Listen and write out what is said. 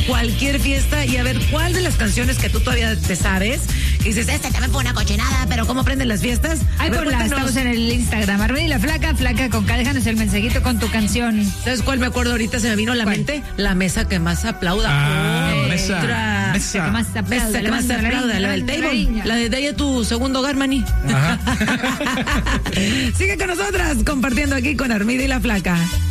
cualquier fiesta y a ver cuál de las canciones que tú todavía te sabes, y dices, también fue una cochinada, pero ¿cómo prenden las fiestas? Ay, por la, estamos en el Instagram, Armida y la Flaca, Flaca con K, déjanos el mensajito con tu canción. ¿Sabes cuál me acuerdo ahorita? Se me vino a la mente, la mesa que más aplauda. Mesa que más aplauda, la del table, la de Daya, tu segundo hogar, maní. Sigue con nosotras, compartiendo aquí con Armida y la Flaca.